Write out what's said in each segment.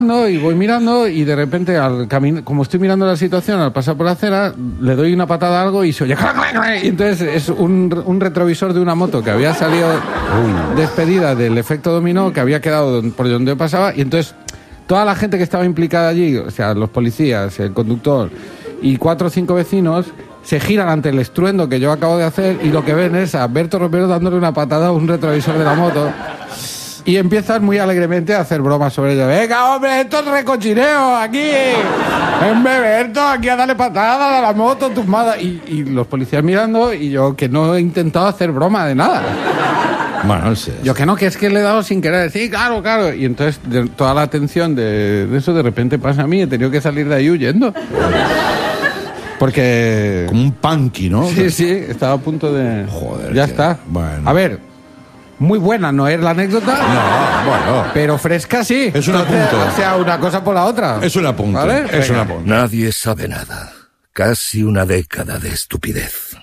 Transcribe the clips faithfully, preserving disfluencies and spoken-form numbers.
y voy mirando y de repente, al caminar, como estoy mirando la situación, al pasar por la acera, le doy una patada a algo y se oye... Y entonces es un, un retrovisor de una moto que había salido despedida del efecto dominó, que había quedado por donde pasaba, y entonces toda la gente que estaba implicada allí, o sea, los policías, el conductor y cuatro o cinco vecinos, se giran ante el estruendo que yo acabo de hacer y lo que ven es a Berto Romero dándole una patada a un retrovisor de la moto. Y empiezan muy alegremente a hacer bromas sobre ello. Venga, hombre, esto es recochineo aquí. Ven, Berto, aquí a darle patada a la moto tumbada. Y, y los policías mirando y yo que no he intentado hacer broma de nada. Bueno, sí, sí. Yo que no, que es que le he dado sin querer. Sí, claro, claro. Y entonces de, toda la atención de, de eso de repente pasa a mí. He tenido que salir de ahí huyendo. Porque... Como un punky, ¿no? Sí, sí, estaba a punto de... Joder. Ya que... está. Bueno. A ver... Muy buena, ¿no es la anécdota? No, bueno. Pero fresca sí. Es un apunte. O sea, una cosa por la otra. Es un apunte. ¿Vale? Es un apunte. Nadie sabe nada. Casi una década de estupidez.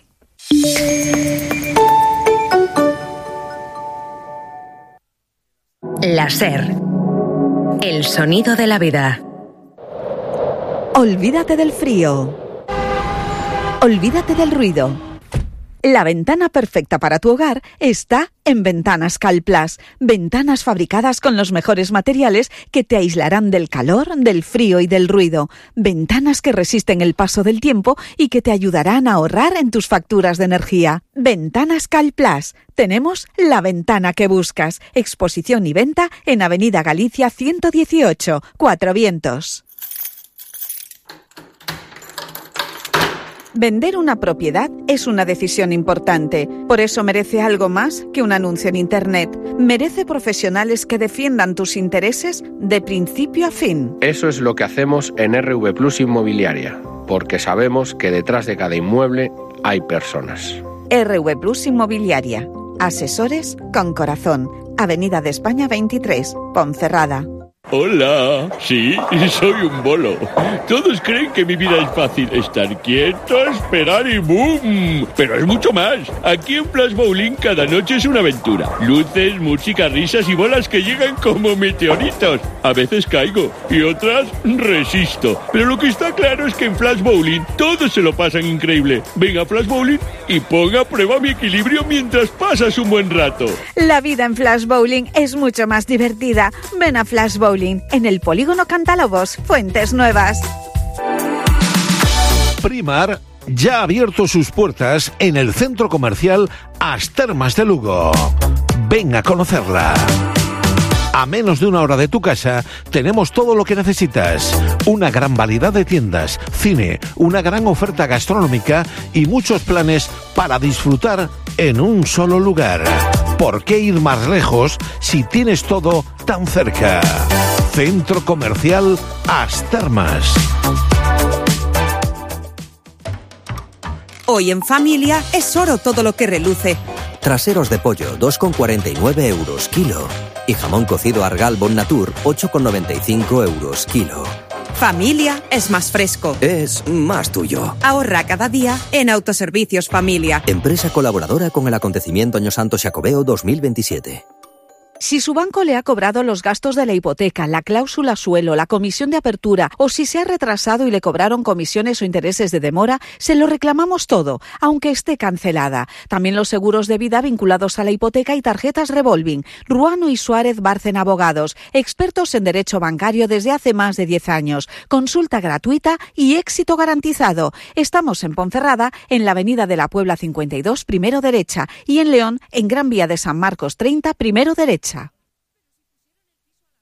La SER. El sonido de la vida. Olvídate del frío. Olvídate del ruido. La ventana perfecta para tu hogar está en Ventanas Calplas. Ventanas fabricadas con los mejores materiales que te aislarán del calor, del frío y del ruido. Ventanas que resisten el paso del tiempo y que te ayudarán a ahorrar en tus facturas de energía. Ventanas Calplas. Tenemos la ventana que buscas. Exposición y venta en Avenida Galicia ciento dieciocho, Cuatro Vientos. Vender una propiedad es una decisión importante. Por eso merece algo más que un anuncio en Internet. Merece profesionales que defiendan tus intereses de principio a fin. Eso es lo que hacemos en R V Plus Inmobiliaria, porque sabemos que detrás de cada inmueble hay personas. R V Plus Inmobiliaria. Asesores con corazón. Avenida de España veintitrés, Ponferrada. Hola, sí, soy un bolo. Todos creen que mi vida es fácil. Estar quieto, esperar y ¡boom! Pero es mucho más. Aquí en Flash Bowling cada noche es una aventura. Luces, música, risas y bolas que llegan como meteoritos. A veces caigo y otras resisto. Pero lo que está claro es que en Flash Bowling todos se lo pasan increíble. Venga a Flash Bowling y ponga a prueba mi equilibrio mientras pasas un buen rato. La vida en Flash Bowling es mucho más divertida. Ven a Flash Bowling en el Polígono Cantalobos, Fuentes Nuevas. Primar ya ha abierto sus puertas en el centro comercial As Termas de Lugo. Ven a conocerla. A menos de una hora de tu casa tenemos todo lo que necesitas. Una gran variedad de tiendas, cine, una gran oferta gastronómica y muchos planes para disfrutar en un solo lugar. ¿Por qué ir más lejos si tienes todo tan cerca? Centro Comercial As Termas. Hoy en familia es oro todo lo que reluce. Traseros de pollo, dos con cuarenta y nueve euros kilo. Y jamón cocido Argal Bon Natur, ocho con noventa y cinco euros kilo. Familia es más fresco. Es más tuyo. Ahorra cada día en Autoservicios Familia. Empresa colaboradora con el acontecimiento Año Santo Xacobeo dos mil veintisiete. Si su banco le ha cobrado los gastos de la hipoteca, la cláusula suelo, la comisión de apertura o si se ha retrasado y le cobraron comisiones o intereses de demora, se lo reclamamos todo, aunque esté cancelada. También los seguros de vida vinculados a la hipoteca y tarjetas revolving. Ruano y Suárez Bárcen Abogados, expertos en derecho bancario desde hace más de diez años. Consulta gratuita y éxito garantizado. Estamos en Ponferrada, en la Avenida de la Puebla cincuenta y dos, primero derecha, y en León, en Gran Vía de San Marcos treinta, primero derecha.